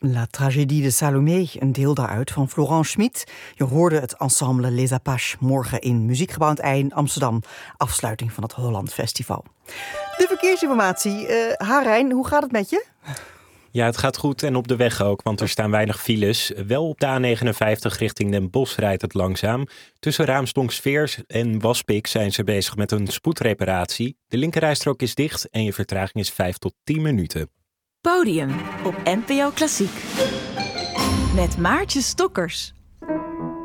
La Tragédie de Salomé, een deel daaruit van Florent Schmid. Je hoorde het ensemble Les Apaches morgen in Muziekgebouw aan het IJ in Amsterdam. Afsluiting van het Holland Festival. De verkeersinformatie. Harijn, hoe gaat het met je? Ja, het gaat goed en op de weg ook, want er staan weinig files. Wel op de A59 richting Den Bosch rijdt het langzaam. Tussen Raamsdonk-Sveers en Waspik zijn ze bezig met een spoedreparatie. De linkerrijstrook is dicht en je vertraging is 5 tot 10 minuten. Podium op NPO Klassiek. Met Maartje Stokkers.